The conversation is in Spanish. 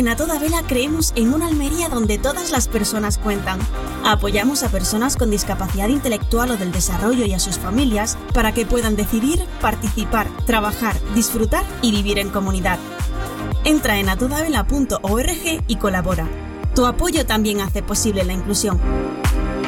En A Toda Vela creemos en una Almería donde todas las personas cuentan. Apoyamos a personas con discapacidad intelectual o del desarrollo y a sus familias para que puedan decidir, participar, trabajar, disfrutar y vivir en comunidad. Entra en atodavela.org y colabora. Tu apoyo también hace posible la inclusión.